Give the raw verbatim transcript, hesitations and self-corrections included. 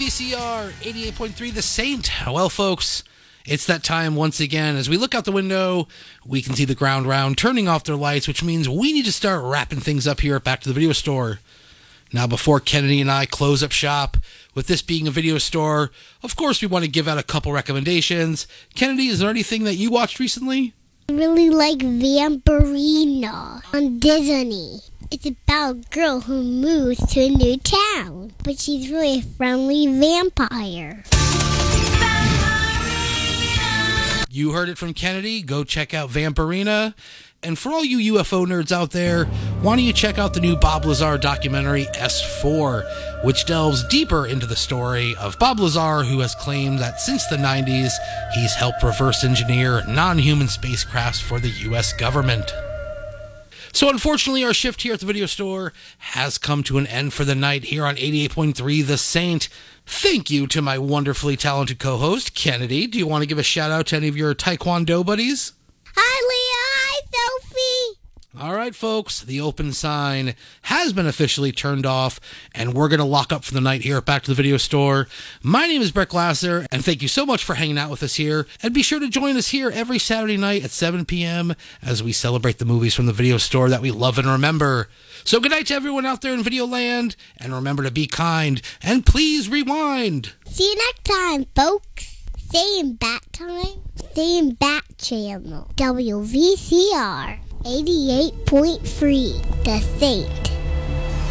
V C R eighty-eight point three The Saint. Well, folks, it's that time once again. As we look out the window, we can see the ground round turning off their lights, which means we need to start wrapping things up here at Back to the Video Store. Now, before Kennedy and I close up shop, with this being a video store, of course we want to give out a couple recommendations. Kennedy, is there anything that you watched recently? I really like Vampirina on Disney. It's about a girl who moves to a new town, but she's really a friendly vampire. You heard it from Kennedy. Go check out Vampirina. And for all you U F O nerds out there, why don't you check out the new Bob Lazar documentary S four, which delves deeper into the story of Bob Lazar, who has claimed that since the nineties, he's helped reverse engineer non-human spacecrafts for the U S government. So unfortunately, our shift here at the video store has come to an end for the night here on eighty-eight point three The Saint. Thank you to my wonderfully talented co-host, Kennedy. Do you want to give a shout out to any of your Taekwondo buddies? Hi, Leah. Hi, Sophie. All right, folks, the open sign has been officially turned off, and we're going to lock up for the night here at Back to the Video Store. My name is Brett Glasser, and thank you so much for hanging out with us here. And be sure to join us here every Saturday night at seven p.m. as we celebrate the movies from the video store that we love and remember. So good night to everyone out there in Video Land, and remember to be kind, and please rewind. See you next time, folks. Same bat time, same bat channel. W V C R eighty-eight point three The Saint.